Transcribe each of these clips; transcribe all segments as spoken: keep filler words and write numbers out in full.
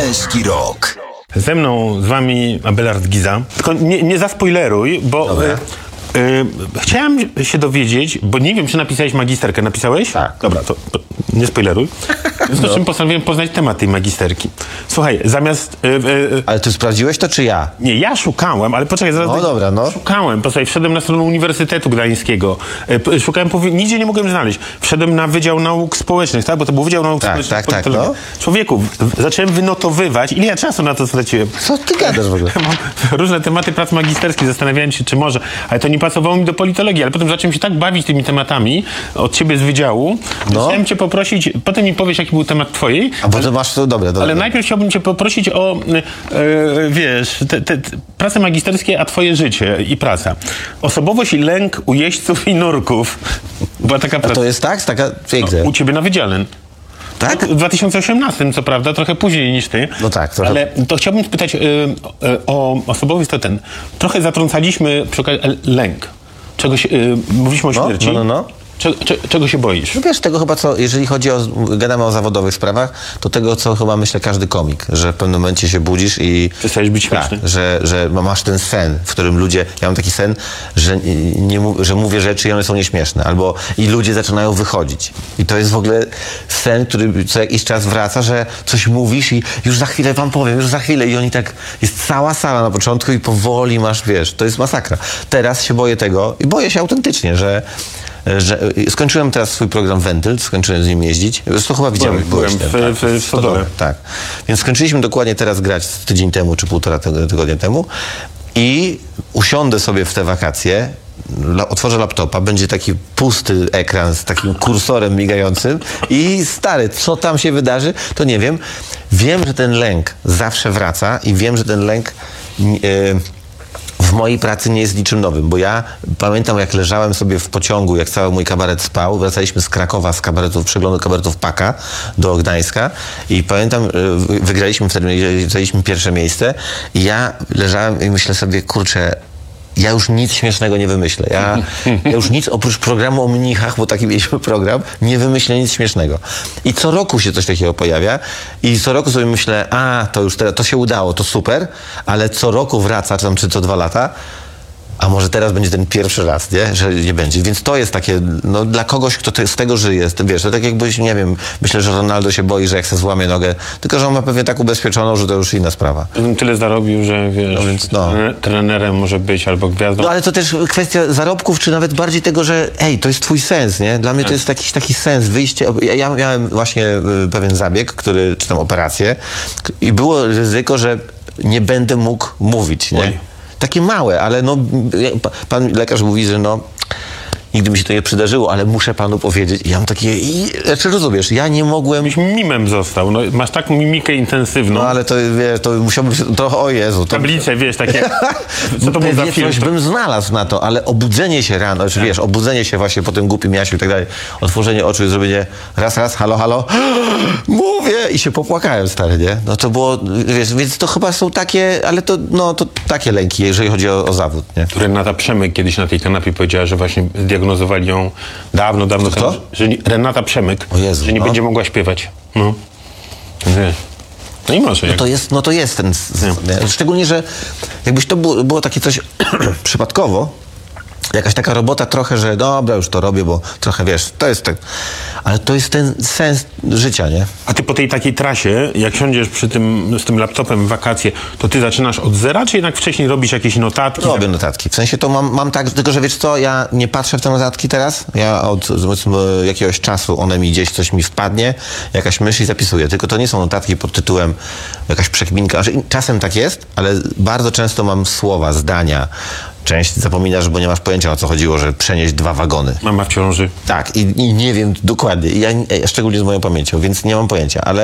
Eski Rok. Ze mną, z wami Abelard Giza. Tylko nie, nie zaspoileruj, bo... Y, y, chciałem się dowiedzieć, bo nie wiem, czy napisałeś magisterkę. Napisałeś? Tak. Dobra, to, to nie spoileruj. W związku z czym postanowiłem poznać temat tej magisterki. Słuchaj, zamiast... Y, y, Ale ty sprawdziłeś to, czy ja? Nie, ja szukałem, ale poczekaj, zaraz... No dobra, no. Szukałem, posłuchaj, wszedłem na stronę Uniwersytetu Gdańskiego. Y, szukałem, powie... nigdzie nie mogłem znaleźć. Wszedłem na Wydział Nauk Społecznych, tak? Bo to był Wydział Nauk Tak, Społecznych. tak, tak, no. Człowieku, w, zacząłem wynotowywać. Ile ja czasu na to straciłem? Co ty gadasz w ogóle? Mam różne tematy prac magisterskich, zastanawiałem się, czy może, ale to nie pasowało mi do politologii, ale potem zacząłem się tak bawić tymi tematami od ciebie z wydziału, No. chciałem cię poprosić, potem mi powiesz, jaki był temat twojej, A bo to masz to dobre, dobre. ale najpierw chciałbym cię poprosić o, e, wiesz, te, te, te prace magisterskie, a twoje życie i praca. Osobowość i lęk u jeźdźców i nurków. Była taka A praca. to jest tak? Taka piękna. U ciebie na wydziale. Tak? W dwa tysiące osiemnastym, co prawda, trochę później niż ty. No tak, trochę. Ale to chciałbym spytać y, y, o osobowość, to ten. Trochę zatrącaliśmy przy okazji lęk. Czegoś, y, mówiliśmy o No, śmierci. no, no, no. Cze, cze, czego się boisz? No wiesz, tego chyba co, jeżeli chodzi o, gadamy o zawodowych sprawach, to tego, co chyba myślę każdy komik, że w pewnym momencie się budzisz i... Przestajesz być śmieszny. Tak, że, że masz ten sen, w którym ludzie, ja mam taki sen, że, nie, mów- że mówię rzeczy i one są nieśmieszne, albo i ludzie zaczynają wychodzić. I to jest w ogóle sen, który co jakiś czas wraca, że coś mówisz i już za chwilę wam powiem, już za chwilę i oni tak, jest cała sala na początku i powoli masz, wiesz, to jest masakra. Teraz się boję tego i boję się autentycznie, że że skończyłem teraz swój program Wentyl, skończyłem z nim jeździć. Zresztą chyba widziałem. Byłem, byłem w, tak, w, w Stodole. Tak. Więc skończyliśmy dokładnie teraz grać tydzień temu, czy półtora tygodnia temu i usiądę sobie w te wakacje, la, otworzę laptopa, będzie taki pusty ekran z takim kursorem migającym i stary, co tam się wydarzy, to nie wiem. Wiem, że ten lęk zawsze wraca i wiem, że ten lęk... Yy, w mojej pracy nie jest niczym nowym, bo ja pamiętam, jak leżałem sobie w pociągu, jak cały mój kabaret spał, wracaliśmy z Krakowa, z kabaretów, przeglądu kabaretów Paka do Gdańska i pamiętam, wygraliśmy wtedy, zajęliśmy pierwsze miejsce i ja leżałem i myślę sobie, kurczę, ja już nic śmiesznego nie wymyślę. Ja, ja już nic oprócz programu o mnichach, bo taki mieliśmy program, nie wymyślę nic śmiesznego. I co roku się coś takiego pojawia i co roku sobie myślę, a to już teraz, to się udało, to super, ale co roku wraca, czy tam czy co dwa lata, a może teraz będzie ten pierwszy raz, nie? Że nie będzie. Więc to jest takie, no dla kogoś, kto te, z tego żyje, wiesz, to tak jakbyś, nie wiem, myślę, że Ronaldo się boi, że jak se złamie nogę, tylko że on ma pewnie tak ubezpieczoną, że to już inna sprawa. Tyle zarobił, że wiesz, No więc no. trenerem może być albo gwiazdą. No ale to też kwestia zarobków, czy nawet bardziej tego, że ej, to jest twój sens, nie? Dla mnie to jest jakiś taki sens, wyjście. Ja, ja miałem właśnie y, pewien zabieg, który, czy tam operację i było ryzyko, że nie będę mógł mówić, nie? Oj. Takie małe, ale no, pan lekarz mówi, że no, nigdy mi się to nie przydarzyło, ale muszę panu powiedzieć. I ja mam takie, i, znaczy rozumiesz, ja nie mogłem... Byś mimem został, no, masz taką mimikę intensywną. No ale to, wiesz, to musiałbym się, to, o Jezu. To, Tablice, wiesz, takie, co to było za Pewnie film? coś bym znalazł na to, ale obudzenie się rano, czy wiesz, obudzenie się właśnie po tym głupim Jasiu i tak dalej, otworzenie oczu i zrobienie raz, raz, halo, halo, mówię i się popłakałem, stary, nie? No to było, wiesz, więc to chyba są takie, ale to, no, to takie lęki, jeżeli chodzi o, o zawód, nie? Renata Przemyk kiedyś na tej kanapie powiedziała, że właśnie zdiagnozowali ją dawno, dawno Kto? temu, że nie, Renata Przemyk, O Jezu, że nie no. będzie mogła śpiewać. No. Wiesz. No i może. Jak... To jest, no to jest ten, nie? Szczególnie, że jakbyś to było, było takie coś przypadkowo, jakaś taka robota trochę, że dobra, już to robię, bo trochę, wiesz, to jest tak, ale to jest ten sens życia, nie? A ty po tej takiej trasie, jak siądziesz przy tym, z tym laptopem w wakacje, to ty zaczynasz od zera, czy jednak wcześniej robisz jakieś notatki? Robię notatki. W sensie to mam, mam tak, tylko że wiesz co, ja nie patrzę w te notatki teraz. Ja od powiedzmy, jakiegoś czasu one mi gdzieś coś mi wpadnie, jakaś myśl i zapisuję. Tylko to nie są notatki pod tytułem jakaś przekminka. Znaczy, czasem tak jest, ale bardzo często mam słowa, zdania. Część zapominasz, bo nie masz pojęcia, o co chodziło, że przenieść dwa wagony. Mama w ciąży. Tak, i, i nie wiem dokładnie. I ja, szczególnie z moją pamięcią, więc nie mam pojęcia, ale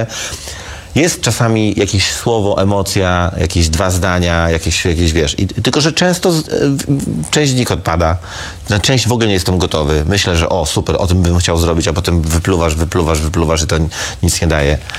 jest czasami jakieś słowo, emocja, jakieś dwa zdania, jakieś, jakieś wiesz. I, tylko, że często z, część z nich odpada. Na część w ogóle nie jestem gotowy. Myślę, że o super, o tym bym chciał zrobić, a potem wypluwasz, wypluwasz, wypluwasz i to nic nie daje.